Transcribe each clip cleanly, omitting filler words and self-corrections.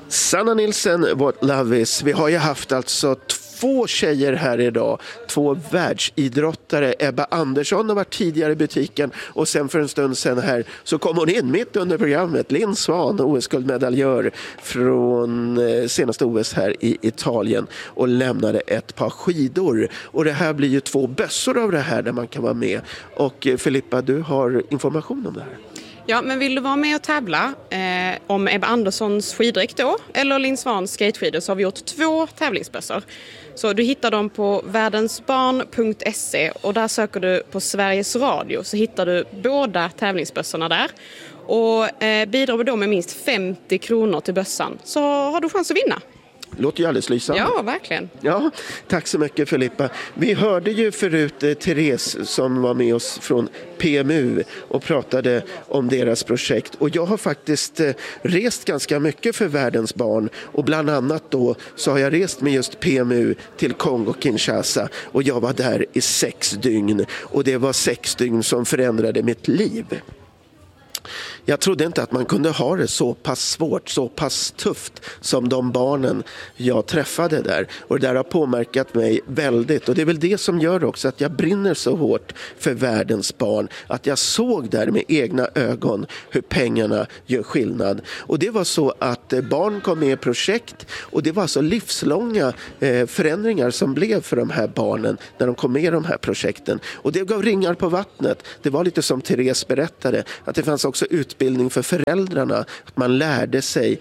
Sanna Nilsson, What Love Is. Vi har ju haft alltså 2 tjejer här idag, 2 världsidrottare. Ebba Andersson har varit tidigare i butiken och sen för en stund sen här så kom hon in mitt under programmet. Linn Svan, OS-guldmedaljör från senaste OS här i Italien och lämnade ett par skidor. Och det här blir ju 2 bössor av det här där man kan vara med. Och Filippa, du har information om det här. Ja, men vill du vara med och tävla om Ebba Anderssons skiddräkt då eller Linn Svans skateskidor så har vi gjort 2 tävlingsbössor. Så du hittar dem på världensbarn.se och där söker du på Sveriges Radio så hittar du båda tävlingsbössorna där. Och bidrar du då med minst 50 kronor till bössan så har du chans att vinna. Låter ju alldeles lysande. Ja, verkligen. Ja, tack så mycket Filippa. Vi hörde ju förut Therese som var med oss från PMU och pratade om deras projekt. Och jag har faktiskt rest ganska mycket för Världens barn. Och bland annat då så har jag rest med just PMU till Kongo-Kinshasa. Och jag var där i 6 dygn. Och det var 6 dygn som förändrade mitt liv. Jag trodde inte att man kunde ha det så pass svårt, så pass tufft som de barnen jag träffade där. Och det där har påverkat mig väldigt. Och det är väl det som gör också att jag brinner så hårt för Världens barn. Att jag såg där med egna ögon hur pengarna gör skillnad. Och det var så att barn kom med i projekt och det var så livslånga förändringar som blev för de här barnen när de kom med i de här projekten. Och det gav ringar på vattnet. Det var lite som Therese berättade, att det fanns också utbildning för föräldrarna, att man lärde sig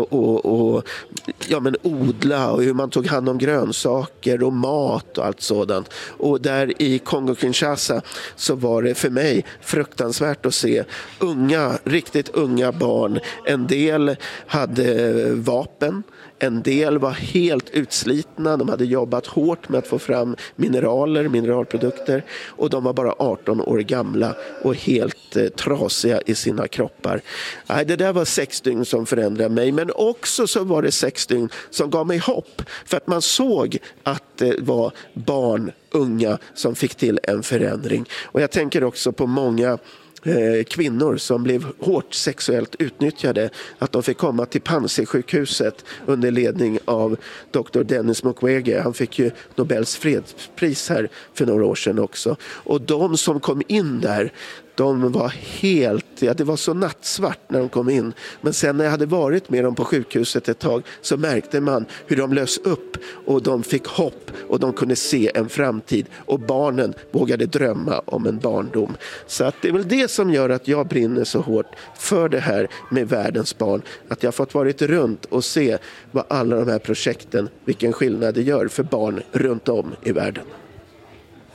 odla och hur man tog hand om grönsaker och mat och allt sådant. Och där i Kongo-Kinshasa så var det för mig fruktansvärt att se riktigt unga barn. En del hade vapen, en del var helt utslitna, de hade jobbat hårt med att få fram mineralprodukter och de var bara 18 år gamla och helt trasiga i sina kroppar. Nej, det där var 6 dygn som förändrade mig, men också så var det 6 dygn som gav mig hopp för att man såg att det var barn, unga som fick till en förändring. Och jag tänker också på många kvinnor som blev hårt sexuellt utnyttjade, att de fick komma till Panzisjukhuset under ledning av Dr. Denis Mukwege. Han fick ju Nobels fredspris här för några år sedan också. Och de som kom in där, de var det var så nattsvart när de kom in. Men sen när jag hade varit med dem på sjukhuset ett tag så märkte man hur de lös upp och de fick hopp och de kunde se en framtid. Och barnen vågade drömma om en barndom. Så att det är väl det som gör att jag brinner så hårt för det här med Världens barn. Att jag har fått varit runt och se vad alla de här projekten, vilken skillnad det gör för barn runt om i världen.